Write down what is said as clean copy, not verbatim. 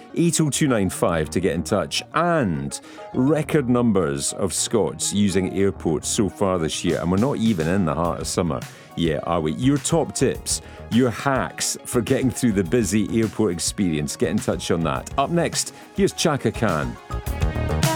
80295 to get in touch. And record numbers of Scots using airports so far this year, and we're not even in the heart of summer yet, are we? Your top tips, your hacks for getting through the busy airport experience. Get in touch on that. Up next, here's Chaka Khan.